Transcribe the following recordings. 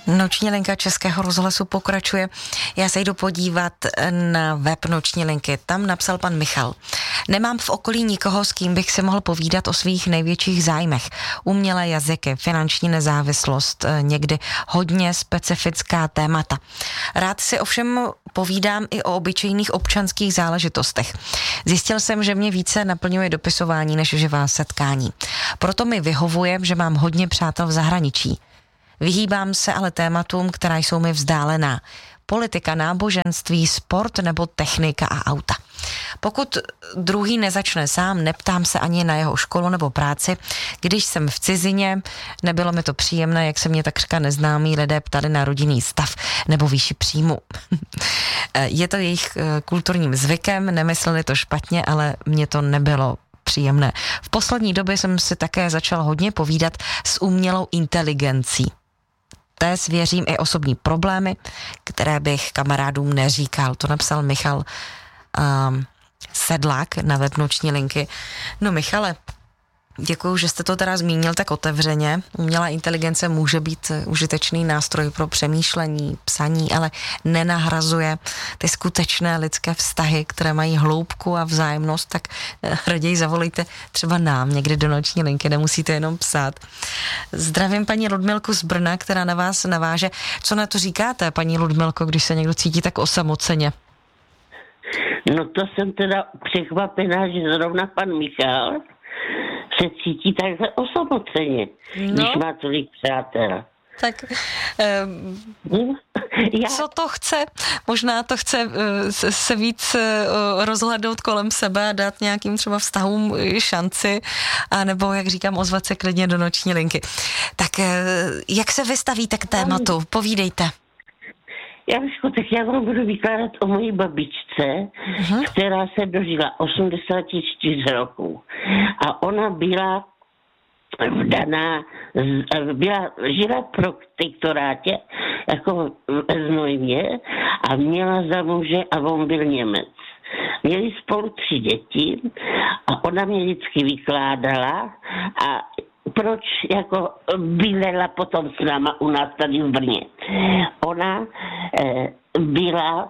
Noční linka Českého rozhlasu pokračuje. Já se jdu podívat na web Noční linky. Tam napsal pan Michal. Nemám v okolí nikoho, s kým bych si mohl povídat o svých největších zájmech. Umělé jazyky, finanční nezávislost, někdy hodně specifická témata. Rád si ovšem povídám i o obyčejných občanských záležitostech. Zjistil jsem, že mě více naplňuje dopisování než živá setkání. Proto mi vyhovuje, že mám hodně přátel v zahraničí. Vyhýbám se ale tématům, která jsou mi vzdálená. Politika, náboženství, sport nebo technika a auta. Pokud druhý nezačne sám, neptám se ani na jeho školu nebo práci. Když jsem v cizině, nebylo mi to příjemné, jak se mě takřka neznámí lidé ptali na rodinný stav nebo výši příjmu. Je to jejich kulturním zvykem, nemysleli to špatně, ale mě to nebylo příjemné. V poslední době jsem si také začal hodně povídat s umělou inteligencí. Té svěřím i osobní problémy, které bych kamarádům neříkal. To napsal Michal Sedlák na web Noční linky. No Michale, děkuju, že jste to teda zmínil tak otevřeně. Umělá inteligence může být užitečný nástroj pro přemýšlení, psaní, ale nenahrazuje ty skutečné lidské vztahy, které mají hloubku a vzájemnost, tak raději zavolejte třeba nám někdy do Noční linky, nemusíte jenom psát. Zdravím paní Ludmilku z Brna, která na vás naváže. Co na to říkáte, paní Ludmilko, když se někdo cítí tak osamoceně? No to jsem teda překvapená, že zrovna pan Michal se cítí takhle osamoceně, když má tolik přátel. Tak co to chce? Možná to chce se víc rozhlédnout kolem sebe a dát nějakým třeba vztahům šanci, a nebo, jak říkám, ozvat se klidně do Noční linky. Tak jak se vystavíte k tématu? Povídejte. Januško, tak já vám budu vykládat o mojí babičce, která se dožila 84 roků. A ona byla žila v protektorátě, jako v Znojmě, a měla za muže, a on byl Němec. Měli spolu 3 děti a ona mě vždycky vykládala, a proč jako bydlela potom s náma u nás tady v Brně. Ona byla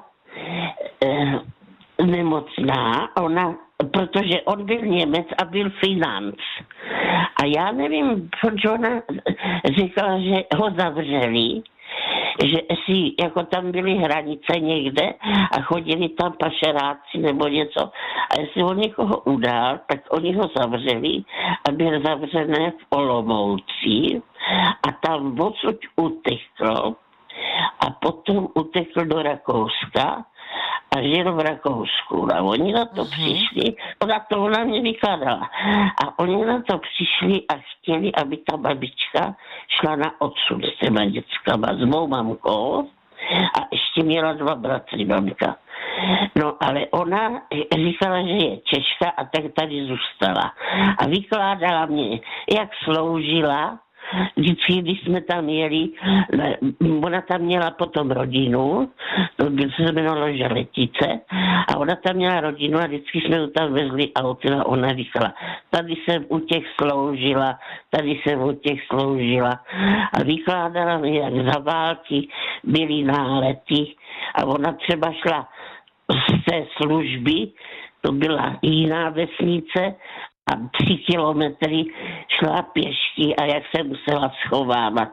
nemocná, protože on byl Němec a byl financ. A já nevím, proč ona říkala, že ho zavřeli, že si, jako tam byly hranice někde a chodili tam pašeráci nebo něco. A jestli on někoho udál, tak oni ho zavřeli a byl zavřený v Olomouci a tam odsud utekl a potom utekl do Rakouska a žil v Rakousku. A oni na to přišli, ona mě vykládala. A oni na to přišli a chtěli, aby ta babička šla na odsud s těma dětskama, s mou mamkou, a ještě měla 2 bratry, mamka. No ale ona říkala, že je Češka, a tak tady zůstala. A vykládala mě, jak sloužila. Vždycky, když jsme tam jeli, ona tam měla potom rodinu, to se jmenovalo Želetice, a ona tam měla rodinu a vždycky jsme ju tam vezli autem a ona říkala, tady jsem u těch sloužila. A vykládala mi, jak za války byly nálety a ona třeba šla z té služby, to byla jiná vesnice, a 3 kilometry šla pěšky a jak se musela schovávat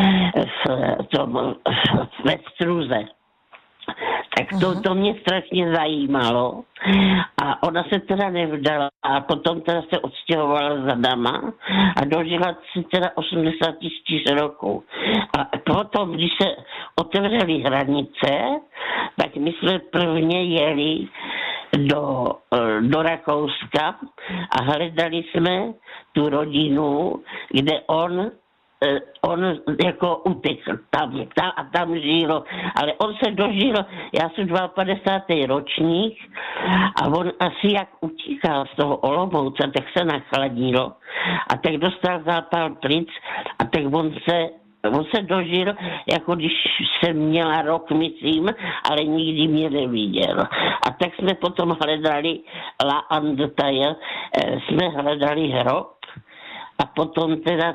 ve struze. Tak to mě strašně zajímalo. A ona se teda nevdala a potom teda se odstěhovala za náma a dožila si teda 84 roků. A potom, když se otevřely hranice, tak my jsme prvně jeli do Rakouska a hledali jsme tu rodinu, kde on jako utekl tam žil, ale on se dožil, já jsem 52. ročník a on asi jak utíkal z toho Olomouce, tak se nachladilo a tak dostal zápal plic a tak on se dožil, jako když jsem měla rok, myslím, ale nikdy mě neviděl. A tak jsme potom hledali jsme hledali hrob a potom teda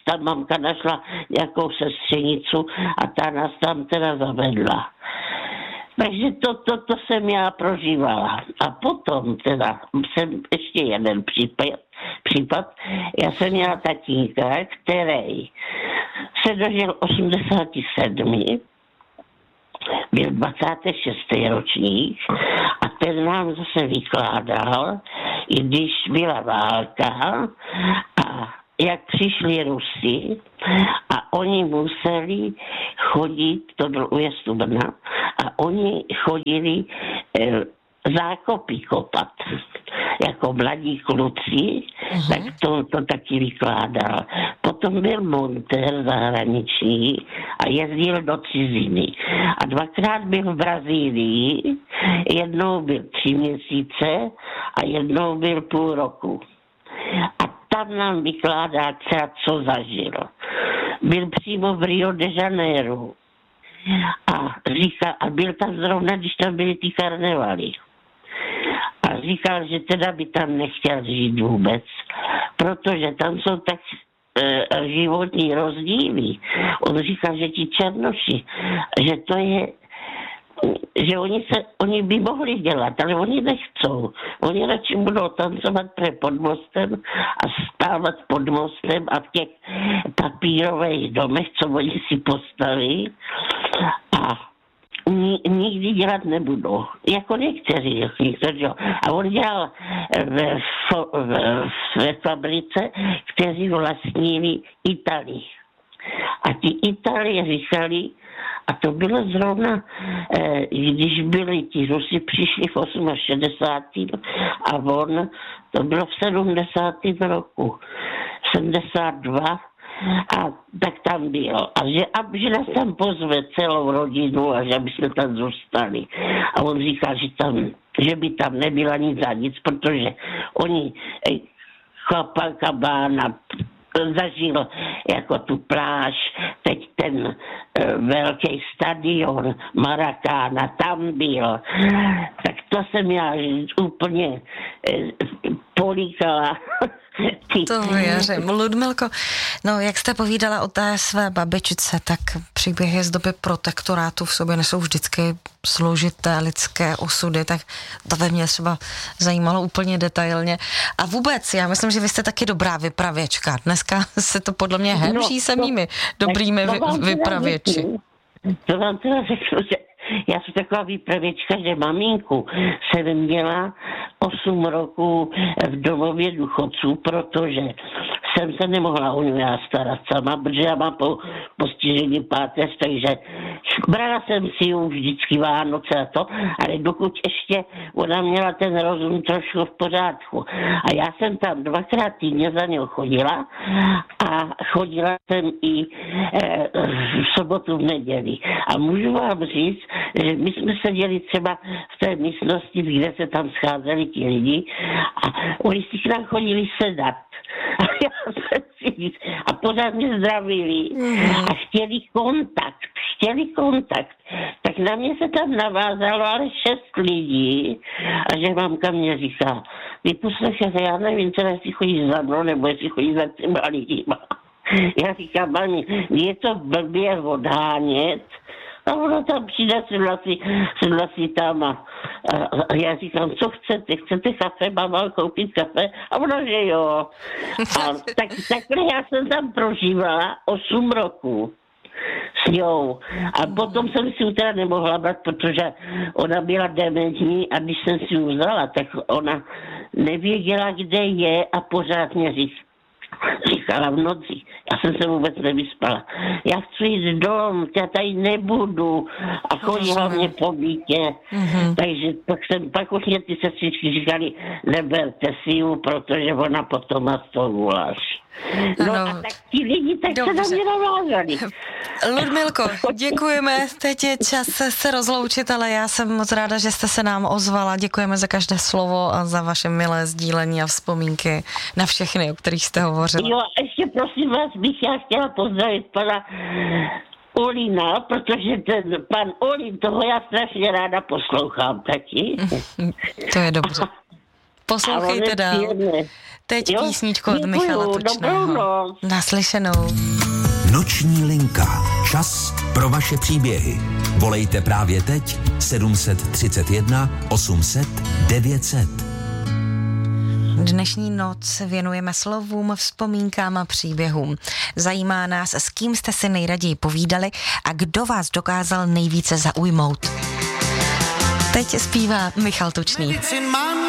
ta mamka našla nějakou sestřenicu a ta nás tam teda zavedla. Takže to jsem já prožívala. A potom teda jsem ještě jeden případ. Já jsem měla tatínka, který se dožil 87. Byl 26. ročník a ten nám zase vykládal, i když byla válka a jak přišli Rusy a oni museli chodit, to byl újezd Brna, a oni chodili zákopy kopat. Jako mladí kluci, tak to taky vykládal. Potom byl montér zahraniční a jezdil do ciziny. A dvakrát byl v Brazílii, jednou byl 3 měsíce a jednou byl půl roku. A tam nám vykládá třeba, co zažil. Byl přímo v Rio de Janeiro. A byl tam zrovna, když tam byly ty karnevaly. A říkal, že teda by tam nechtěl žít vůbec, protože tam jsou tak životní rozdíly. On říkal, že ti černoši, že to je, že oni by mohli dělat, ale oni nechcou. Oni radši budou tancovat pod mostem a stávat pod mostem a v těch papírových domech, co oni si postaví, a nikdy dělat nebudou. Jako někteří. A on dělal ve fabrice, kteří vlastnili Italii. A ti Itálie říkali, a to bylo zrovna, když byli ti Rusi, přišli v 68. a on, to bylo v 70. roku, 72. A tak tam bylo. A že nás tam pozve celou rodinu a že aby jsme tam zůstali. A on říkal, že by tam nebyla nic za nic, protože oni Chlapal Kabána zažil jako tu pláž, teď ten velký stadion Marakána tam byl. Tak to jsem já úplně políkala. To věřím. Ludmilko, no jak jste povídala o té své babičce, tak příběhy z doby protektorátu v sobě nesou vždycky složité lidské osudy, tak to ve mně třeba zajímalo úplně detailně. A vůbec, já myslím, že vy jste taky dobrá vypravěčka. Dneska se to podle mě hemží samými dobrými vypravěči. To vám teda řeknu, že já jsem taková výpravěčka, že maminku jsem měla 8 roků v domově důchodců, protože jsem se nemohla o ní starat sama, protože já mám postižení páteř, takže brala jsem si ji vždycky Vánoce a to, ale dokud ještě ona měla ten rozum trošku v pořádku. A já jsem tam 2krát týdně za něho chodila a chodila jsem i v sobotu, v neděli. A můžu vám říct, že my jsme seděli třeba v té místnosti, kde se tam scházeli ti lidi a oni si k nám chodili sedat. A pořád mě zdravili a chtěli kontakt. Tak na mě se tam navázalo ale 6 lidí a že mamka mě říká, vy poslechejte, já nevím, teda jestli chodí za mnou, nebo jestli chodí za těma lidima. Já říkám, mami, je to blbě odhánět. A ona tam přijde, sedla si tam a já říkám, co chcete? Chcete kafe? Mám vám koupit kafe? A ona, že jo. A takhle já jsem tam prožívala 8 roků s ňou. A potom jsem si ji teda nemohla brát, protože ona byla dementní a když jsem si ji vzala, tak ona nevěděla, kde je a pořád mě říkala v noci. Já jsem se vůbec nevyspala. Já chci jít dom, já tady nebudu. A chodila mě po bytě. Takže pak už mě ty sestřičky říkali, neberte si ji, protože ona potom má z toho guláš. No a tak ti lidi tak se na mě navázali. Ludmilko, děkujeme. Teď je čas se rozloučit, ale já jsem moc ráda, že jste se nám ozvala. Děkujeme za každé slovo a za vaše milé sdílení a vzpomínky na všechny, o kterých jste hovořila. Jo, a ještě prosím vás, bych já chtěla pozdravit pana Olina, protože ten pan Olin, toho já strašně ráda poslouchám taky. To je dobře. Poslouchejte dál. Teď písničku od Michala Tučného. Naslyšenou. Noční linka. Čas pro vaše příběhy. Volejte právě teď 731 800 900. Dnešní noc věnujeme slovům, vzpomínkám a příběhům. Zajímá nás, s kým jste si nejraději povídali a kdo vás dokázal nejvíce zaujmout. Teď zpívá Michal Tučný.